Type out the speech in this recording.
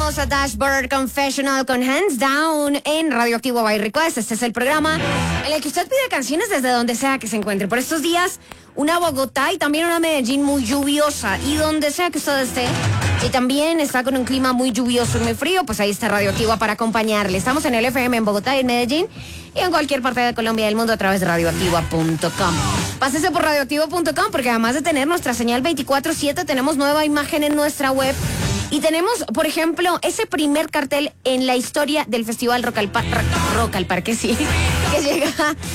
Escuchamos a Dashboard Confessional con Hands Down en Radioactivo by Request. Este es el programa en el que usted pide canciones desde donde sea que se encuentre. Por estos días, una Bogotá y también una Medellín muy lluviosa. Y donde sea que usted esté, y también está con un clima muy lluvioso y muy frío, pues ahí está Radioactiva para acompañarle. Estamos en el FM en Bogotá y en Medellín y en cualquier parte de Colombia y del mundo a través de radioactiva.com. Pásese por radioactiva.com porque además de tener nuestra señal 24/7, tenemos nueva imagen en nuestra web. Y tenemos, por ejemplo, ese primer cartel en la historia del Festival Rock al Parque, sí, que llega